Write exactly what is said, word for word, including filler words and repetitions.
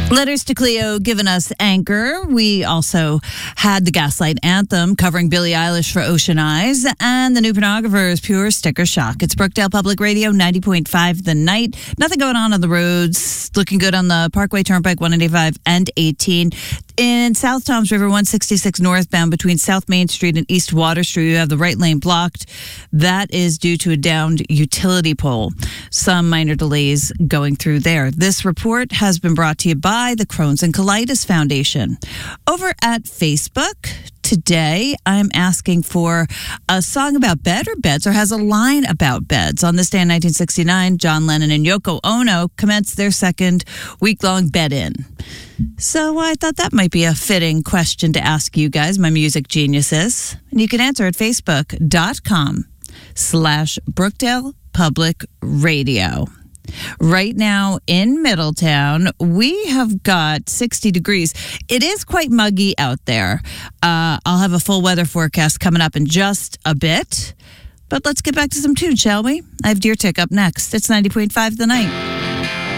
Letters to Cleo giving us Anchor. We also had the Gaslight Anthem covering Billie Eilish for Ocean Eyes and the New Pornographers Pure Sticker Shock. It's Brookdale Public Radio, ninety point five The Night. Nothing going on on the roads. Looking good on the Parkway Turnpike, one eighty-five and eighteen. In South Toms River, one sixty-six northbound between South Main Street and East Water Street, you have the right lane blocked. That is due to a downed utility pole. Some minor delays going through there. This report has been brought to you by the Crohn's and Colitis Foundation. Over at Facebook today, I'm asking for a song about bed or beds, or has a line about beds. On this day in nineteen sixty-nine, John Lennon and Yoko Ono commenced their second week-long bed-in. So I thought that might be a fitting question to ask you guys, my music geniuses. And you can answer at facebook.com slash Brookdale Public Radio. Right now in Middletown, we have got sixty degrees. It is quite muggy out there. Uh, I'll have a full weather forecast coming up in just a bit. But let's get back to some tunes, shall we? I have Deer Tick up next. It's ninety point five The Night.